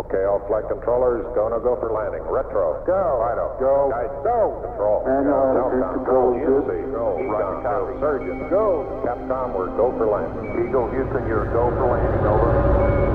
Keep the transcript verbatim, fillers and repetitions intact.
Okay, all flight controllers, go, no go for landing. Retro. Go. Fido. Go. Guidance. Go. Control. Manual attitude Telcom. control is good. G N C. Go. Roger. Copy. Surgeon. Go. Capcom, we're go for landing. Eagle Houston, you're go for landing. Over.